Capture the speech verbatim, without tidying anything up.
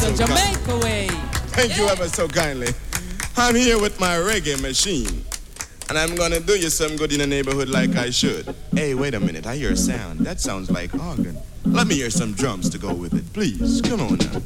so the kindly. Jamaica way. Thank you Yeah. ever so kindly. I'm here with my reggae machine. And I'm gonna do you some good in the neighborhood like I should. Hey, wait a minute, I hear a sound. That sounds like organ. Let me hear some drums to go with it, please. Come on now.